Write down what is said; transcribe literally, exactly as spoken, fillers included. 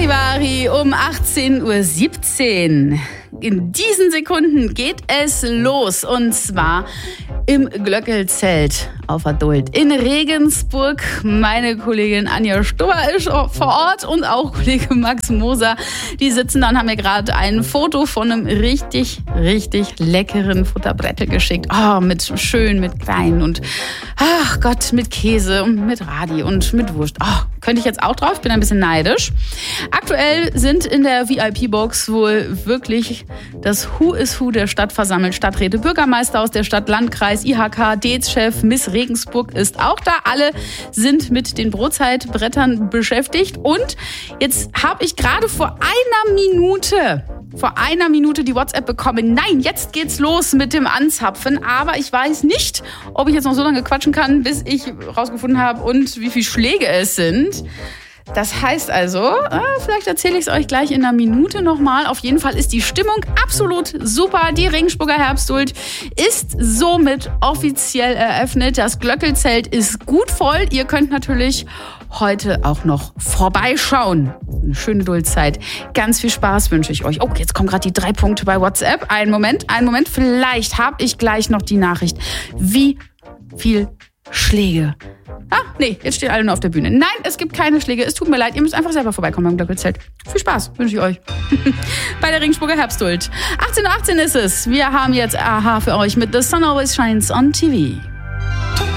Charivari um achtzehn Uhr siebzehn. In diesen Sekunden geht es los und zwar im Glöckelzelt auf der Duld in Regensburg. Meine Kollegin Anja Stubber ist vor Ort und auch Kollege Max Moser. Die sitzen da und haben mir gerade ein Foto von einem richtig, richtig leckeren Futterbrettel geschickt. Oh, mit schön, mit klein und ach Gott, mit Käse und mit Radi und mit Wurst. Oh, könnte ich jetzt auch drauf, bin ein bisschen neidisch. Aktuell sind in der V I P-Box wohl wirklich das Who is Who der Stadt versammelt. Stadträte, Bürgermeister aus der Stadt, Landkreis, I H K, D E Z chef, Miss Regensburg ist auch da. Alle sind mit den Brotzeitbrettern beschäftigt. Und jetzt habe ich gerade vor einer Minute, vor einer Minute die WhatsApp bekommen. Nein, jetzt geht's los mit dem Anzapfen. Aber ich weiß nicht, ob ich jetzt noch so lange quatschen kann, bis ich rausgefunden habe und wie viele Schläge es sind. Das heißt also, äh, vielleicht erzähle ich es euch gleich in einer Minute nochmal. Auf jeden Fall ist die Stimmung absolut super. Die Regensburger Herbstduld ist somit offiziell eröffnet. Das Glöckelzelt ist gut voll. Ihr könnt natürlich heute auch noch vorbeischauen. Eine schöne Duldzeit. Ganz viel Spaß wünsche ich euch. Oh, jetzt kommen gerade die drei Punkte bei WhatsApp. Einen Moment, einen Moment. Vielleicht habe ich gleich noch die Nachricht. Wie viel Schläge? Ah, nee, jetzt stehen alle nur auf der Bühne. Nein, es gibt keine Schläge. Es tut mir leid, ihr müsst einfach selber vorbeikommen beim Glöckelzelt. Viel Spaß wünsche ich euch. Bei der Regensburger Herbstduld. achtzehn Uhr achtzehn ist es. Wir haben jetzt Aha für euch mit The Sun Always Shines on T V.